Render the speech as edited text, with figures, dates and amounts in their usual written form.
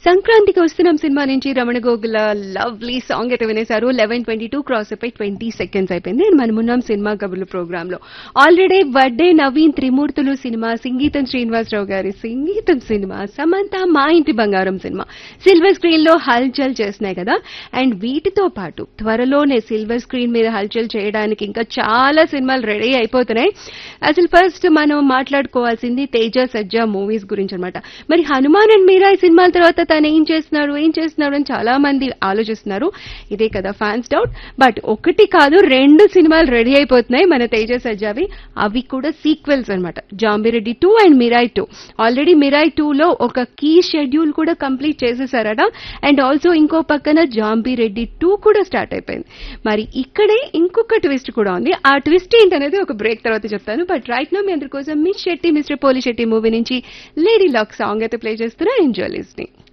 సంక్రాంతికి వస్తున్నాం సినిమా నుంచి రమణ గోగుల లవ్లీ సాంగ్ అయితే వినేశారు. 11:22 క్రాస్ అయిపోయి 20 సెకండ్స్ అయిపోయింది. అండ్ మనమున్నాం సినిమా కబుర్లు ప్రోగ్రామ్ లో. ఆల్రెడీ బర్త్డే నవీన్ త్రిమూర్తులు సినిమా, సంగీతం శ్రీనివాసరావు గారి సంగీతం సినిమా, సమంత మా ఇంటి బంగారం సినిమా సిల్వర్ స్క్రీన్ లో హల్చల్ చేస్తున్నాయి కదా. అండ్ వీటితో పాటు త్వరలోనే సిల్వర్ స్క్రీన్ మీద హల్చల్ చేయడానికి ఇంకా చాలా సినిమాలు రెడీ అయిపోతున్నాయి. అసలు ఫస్ట్ మనం మాట్లాడుకోవాల్సింది తేజ సజ్జా మూవీస్ గురించి అనమాట. మరి హనుమాన్ అండ్ మీరా ఈ సినిమాల తర్వాత తను ఏం చేస్తున్నాడు అని చాలా మంది ఆలోచిస్తున్నారు. ఇదే కదా ఫ్యాన్స్ డౌట్. బట్ ఒకటి కాదు, 2 సినిమాలు రెడీ అయిపోతున్నాయి మన తేజ సజ్జావి. అవి కూడా సీక్వెల్స్ అనమాట. Zombie Reddy 2 and Mirai 2. Already Mirai 2 లో ఒక కీ షెడ్యూల్ కూడా కంప్లీట్ చేసేసారట. అండ్ ఆల్సో ఇంకో పక్కన జాంబిరెడ్డి 2 కూడా స్టార్ట్ అయిపోయింది. మరి ఇక్కడే ఇంకొక ట్విస్ట్ కూడా ఉంది. ఆ ట్విస్ట్ ఏంటనేది ఒక బ్రేక్ తర్వాత చెప్తాను. బట్ రైట్ నో మీ అందరి కోసం మిస్ శెట్టి మిస్టర్ పోలి శెట్టి మూవీ నుంచి లేడీ లాక్ సాంగ్ అయితే ప్లే చేస్తున్నా. Enjoy listening.